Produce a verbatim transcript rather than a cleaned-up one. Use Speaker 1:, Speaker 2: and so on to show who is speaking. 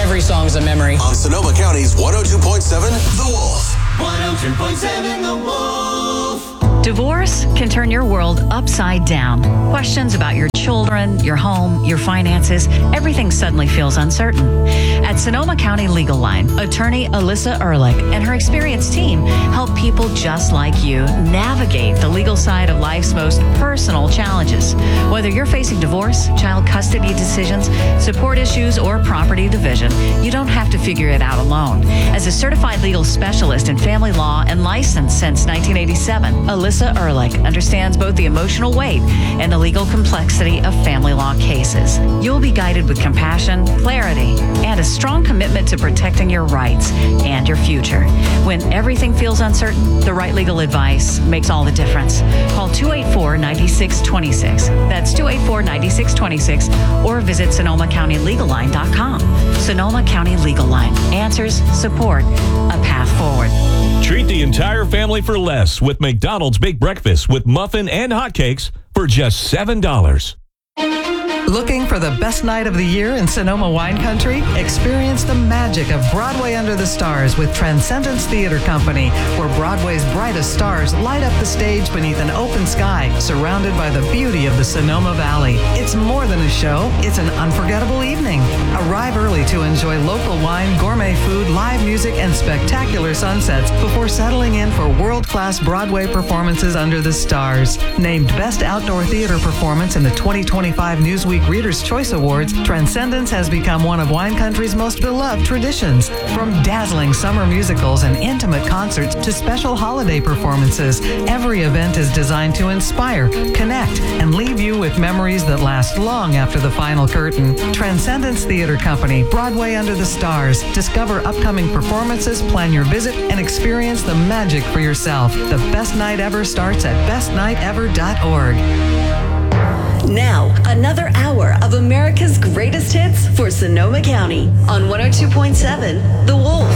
Speaker 1: Every song's a memory.
Speaker 2: On Sonoma County's one oh two point seven, The Wolf.
Speaker 3: one oh two point seven The Wolf.
Speaker 4: Divorce can turn your world upside down. Questions about your children, your home, your finances, everything suddenly feels uncertain. At Sonoma County Legal Line, attorney Alyssa Ehrlich and her experienced team help people just like you navigate the legal side of life's most personal challenges. Whether you're facing divorce, child custody decisions, support issues, or property division, you don't have to figure it out alone. As a certified legal specialist in family law and licensed since nineteen eighty-seven, Alyssa Ehrlich understands both the emotional weight and the legal complexity of family law cases. You'll be guided with compassion, clarity, and a strong commitment to protecting your rights and your future. When everything feels uncertain, the right legal advice makes all the difference. Call two eight four, nine six two six. That's two eight four, nine six two six, or visit Sonoma County Legal Line dot com. Sonoma County Legal Line. Answers, support, a path forward.
Speaker 5: Treat the entire family for less with McDonald's Big Breakfast with muffin and hotcakes for just seven dollars.
Speaker 6: Looking for the best night of the year in Sonoma wine country? Experience the magic of Broadway Under the Stars with Transcendence Theater Company, where Broadway's brightest stars light up the stage beneath an open sky, surrounded by the beauty of the Sonoma Valley. It's more than a show, it's an unforgettable evening. Arrive early to enjoy local wine, gourmet food, live music, and spectacular sunsets before settling in for world-class Broadway performances under the stars. Named Best Outdoor Theater Performance in the twenty twenty-five Newsweek Reader's Choice Awards, Transcendence has become one of wine country's most beloved traditions. From dazzling summer musicals and intimate concerts to special holiday performances, every event is designed to inspire, connect, and leave you with memories that last long after the final curtain. Transcendence Theater Company, Broadway Under the Stars. Discover upcoming performances, plan your visit, and experience the magic for yourself. The best night ever starts at best night ever dot org.
Speaker 7: Now, another hour of America's greatest hits for Sonoma County on one oh two point seven The Wolf.